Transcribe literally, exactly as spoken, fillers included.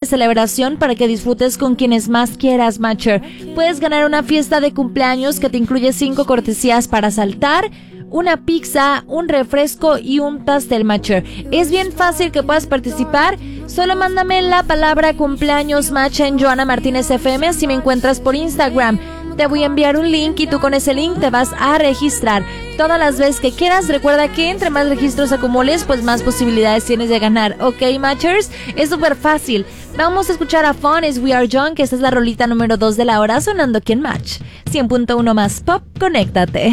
celebración para que disfrutes con quienes más quieras, Matcher. Puedes ganar una fiesta de cumpleaños que te incluye cinco cortesías para saltar, una pizza, un refresco y un pastel, Matcher. Es bien fácil que puedas participar. Solo mándame la palabra cumpleaños Match en Joana Martínez F M si me encuentras por Instagram. Te voy a enviar un link y tú con ese link te vas a registrar todas las veces que quieras. Recuerda que entre más registros acumules, pues más posibilidades tienes de ganar. ¿Ok, Matchers? Es súper fácil. Vamos a escuchar a Fun is We Are Young, que esta es la rolita número dos de la hora sonando aquí en Match. cien punto uno más Pop, conéctate.